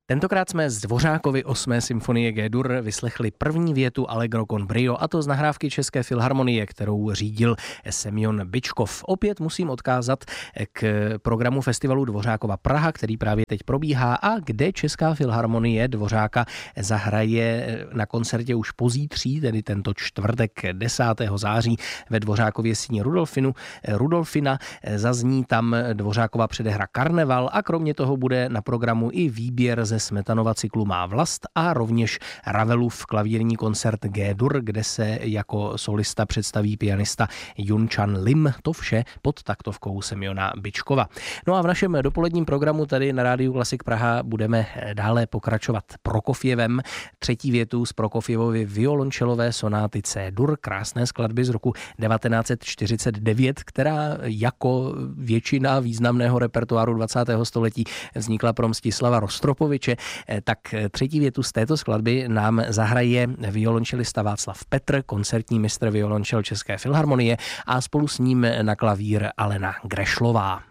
Tentokrát jsme z Dvořákovy 8. symfonie G-dur vyslechli první větu Allegro con brio, a to z nahrávky České filharmonie, kterou řídil Semjon Byčkov. Opět musím odkázat k programu festivalu Dvořákova Praha, který právě teď probíhá a kde Česká filharmonie Dvořáka zahraje na koncertě už pozítří, tedy tento čtvrtek 10. září ve Dvořákově síni Rudolfina. Zazní tam Dvořákova předehra Karneval a kromě toho bude na programu i výběr ze Smetanova cyklu Má vlast a rovněž Ravelův klavírní koncert G-dur, kde se jako solista představí pianista Jun Chan Lim. To vše pod taktovkou Semjona Byčkova. No a v našem dopoledním programu tady na Rádiu Klasik Praha budeme dále pokračovat Prokofjevem. Třetí větu z Prokofjevovy violončelové sonáty C-dur, krásné skladby z roku 1949, která jako většina významného repertoáru 20. století vznikla pro Mstislava Rostropoviče. Tak třetí větu z této skladby nám zahraje violončelista Václav Petr, koncertní mistr violončel České filharmonie, a spolu s ním na klavír Alena Grešlová.